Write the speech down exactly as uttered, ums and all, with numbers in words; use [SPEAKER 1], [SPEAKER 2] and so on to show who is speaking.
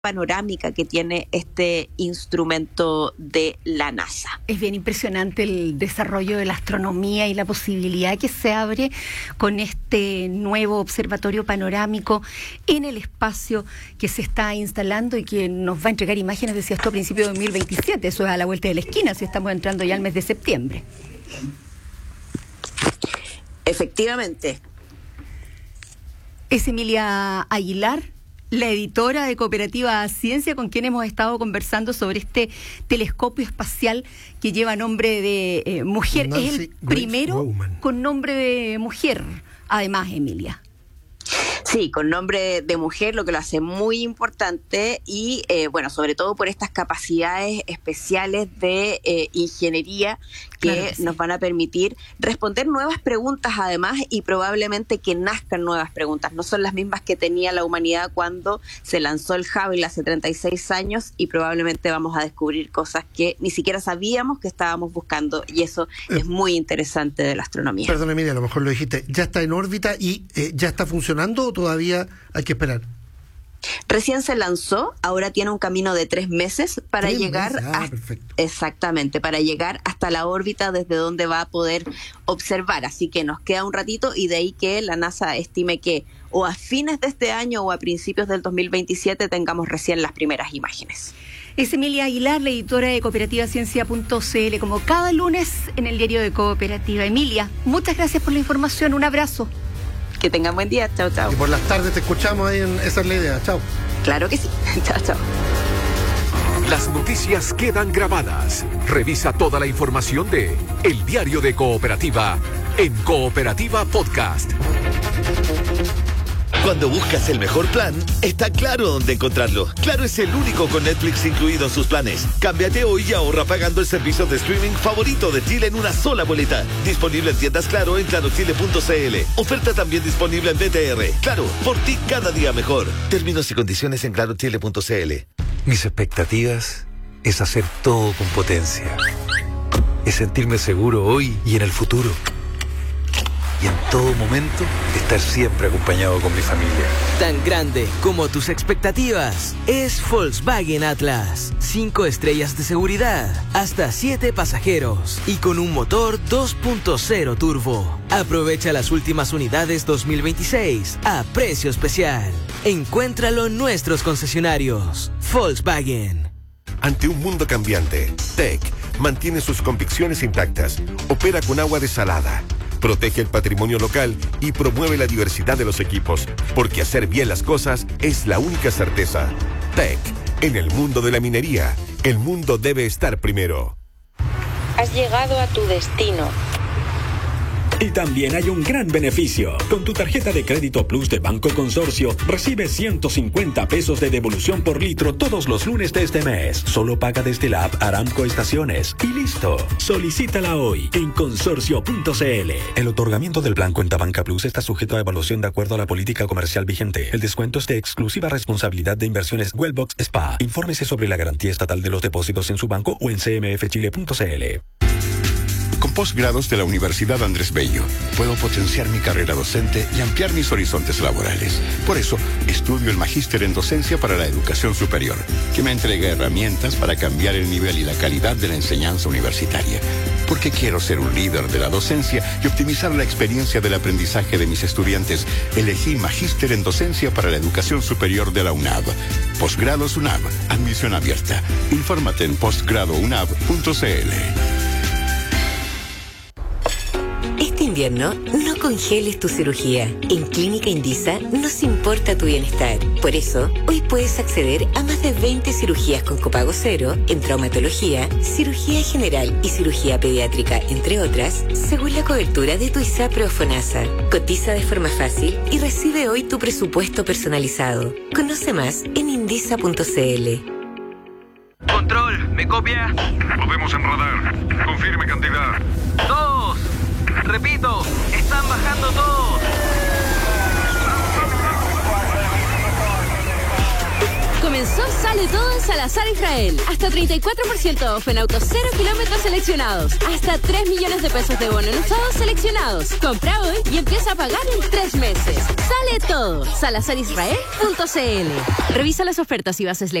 [SPEAKER 1] panorámica que tiene este instrumento de la NASA.
[SPEAKER 2] Es bien impresionante el desarrollo de la astronomía y la posibilidad que se abre con este nuevo observatorio panorámico en el espacio que se está instalando y que nos va a entregar imágenes, decías tú, a principios de dos mil veintisiete. Eso es a la vuelta de la esquina, si estamos entrando ya al mes de septiembre.
[SPEAKER 1] Efectivamente.
[SPEAKER 2] Es Emilia Aguilar, la editora de Cooperativa Ciencia, con quien hemos estado conversando sobre este telescopio espacial que lleva nombre de eh, mujer. Nancy es el primero Bowman con nombre de mujer, además, Emilia.
[SPEAKER 1] Sí, con nombre de mujer, lo que lo hace muy importante y, eh, bueno, sobre todo por estas capacidades especiales de eh, ingeniería que, claro que sí, nos van a permitir responder nuevas preguntas, además, y probablemente que nazcan nuevas preguntas. No son las mismas que tenía la humanidad cuando se lanzó el Hubble hace treinta y seis años y probablemente vamos a descubrir cosas que ni siquiera sabíamos que estábamos buscando, y eso eh, es muy interesante de la astronomía.
[SPEAKER 3] Perdón, Emilia, a lo mejor lo dijiste. ¿Ya está en órbita y eh, ya está funcionando o todavía hay que esperar?
[SPEAKER 1] Recién se lanzó, ahora tiene un camino de tres meses para ¿Tres llegar
[SPEAKER 3] meses? Ah,
[SPEAKER 1] a,
[SPEAKER 3] perfecto.
[SPEAKER 1] exactamente, para llegar hasta la órbita desde donde va a poder observar. Así que nos queda un ratito y de ahí que la NASA estime que o a fines de este año o a principios del dos mil veintisiete tengamos recién las primeras imágenes.
[SPEAKER 2] Es Emilia Aguilar, la editora de cooperativa ciencia punto c l, como cada lunes en el diario de Cooperativa. Emilia, muchas gracias por la información, un abrazo.
[SPEAKER 1] Que tengan buen día, chao, chao.
[SPEAKER 3] Y por las tardes te escuchamos ahí en Esa es la Idea, chao.
[SPEAKER 1] Claro que sí, chao, chao.
[SPEAKER 4] Las noticias quedan grabadas. Revisa toda la información de El Diario de Cooperativa en Cooperativa Podcast.
[SPEAKER 5] Cuando buscas el mejor plan, está Claro dónde encontrarlo. Claro es el único con Netflix incluido en sus planes. Cámbiate hoy y ahorra pagando el servicio de streaming favorito de Chile en una sola boleta. Disponible en tiendas Claro en claro chile punto c l. Oferta también disponible en B T R. Claro, por ti cada día mejor. Términos y condiciones en claro chile punto c l.
[SPEAKER 6] Mis expectativas es hacer todo con potencia. Es sentirme seguro hoy y en el futuro. Y en todo momento, estar siempre acompañado con mi familia.
[SPEAKER 7] Tan grande como tus expectativas es Volkswagen Atlas. Cinco estrellas de seguridad, hasta siete pasajeros y con un motor dos punto cero turbo. Aprovecha las últimas unidades dos mil veintiséis a precio especial. Encuéntralo en nuestros concesionarios. Volkswagen.
[SPEAKER 8] Ante un mundo cambiante, T E C mantiene sus convicciones intactas. Opera con agua desalada. Protege el patrimonio local y promueve la diversidad de los equipos, porque hacer bien las cosas es la única certeza. T E C, en el mundo de la minería, el mundo debe estar primero.
[SPEAKER 9] Has llegado a tu destino.
[SPEAKER 10] Y también hay un gran beneficio. Con tu tarjeta de crédito Plus de Banco Consorcio, recibes ciento cincuenta pesos de devolución por litro todos los lunes de este mes. Solo paga desde la app Aramco Estaciones. Y listo. Solicítala hoy en consorcio punto c l. El otorgamiento del plan Cuenta Banca Plus está sujeto a evaluación de acuerdo a la política comercial vigente. El descuento es de exclusiva responsabilidad de Inversiones Wellbox Spa. Infórmese sobre la garantía estatal de los depósitos en su banco o en c m f chile punto c l.
[SPEAKER 11] Con posgrados de la Universidad Andrés Bello, puedo potenciar mi carrera docente y ampliar mis horizontes laborales. Por eso, estudio el Magíster en Docencia para la Educación Superior, que me entrega herramientas para cambiar el nivel y la calidad de la enseñanza universitaria. Porque quiero ser un líder de la docencia y optimizar la experiencia del aprendizaje de mis estudiantes, elegí Magíster en Docencia para la Educación Superior de la UNAV. Posgrados UNAV, admisión abierta. Infórmate en postgrado unab punto c l.
[SPEAKER 12] Este invierno, no congeles tu cirugía. En Clínica Indisa nos importa tu bienestar. Por eso, hoy puedes acceder a más de veinte cirugías con copago cero en traumatología, cirugía general y cirugía pediátrica, entre otras, según la cobertura de tu ISAPRE o FONASA. Cotiza de forma fácil y recibe hoy tu presupuesto personalizado. Conoce más en indisa punto c l.
[SPEAKER 13] Control, ¿me copia?
[SPEAKER 14] Lo vemos en radar. Confirme cantidad.
[SPEAKER 13] Dos. Repito, están bajando todos.
[SPEAKER 15] Comenzó Sale Todo en Salazar Israel. Hasta treinta y cuatro por ciento off en autos cero kilómetros seleccionados. Hasta tres millones de pesos de bono en usados seleccionados. Compra hoy y empieza a pagar en tres meses. Sale Todo. salazar israel punto c l. Revisa las ofertas y bases legales.